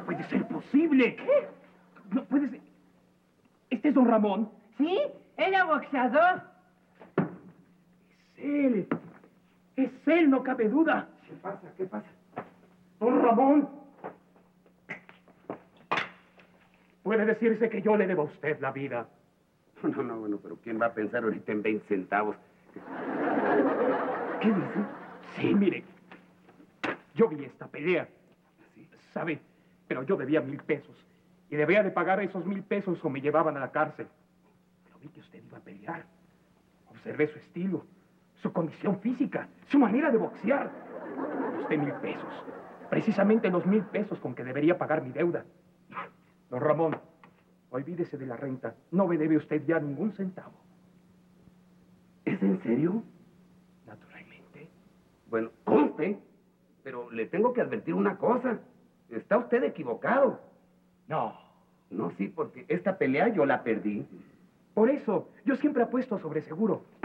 puede ser posible. ¿Qué? No puede ser. ¿Este es don Ramón? Sí, era boxeador. Es él. Es él, no cabe duda. ¿Qué pasa? ¿Qué pasa? Don Ramón. Puede decirse que yo le debo a usted la vida. No, bueno, pero ¿quién va a pensar ahorita en 20 centavos? ¿Qué dice? Sí, mire. Yo vi esta pelea. ¿Sí? ¿Sabe? Pero yo debía 1000 pesos. Y debía de pagar esos 1000 pesos o me llevaban a la cárcel. Pero vi que usted iba a pelear. Observé su estilo, su condición física, su manera de boxear. Usted 1000 pesos. Precisamente los 1000 pesos con que debería pagar mi deuda. Don Ramón, olvídese de la renta. No me debe usted ya ningún centavo. ¿Es en serio? Naturalmente. Bueno, conste, pero le tengo que advertir una cosa. Está usted equivocado. No. No, sí, porque esta pelea yo la perdí. Por eso, yo siempre apuesto sobre seguro.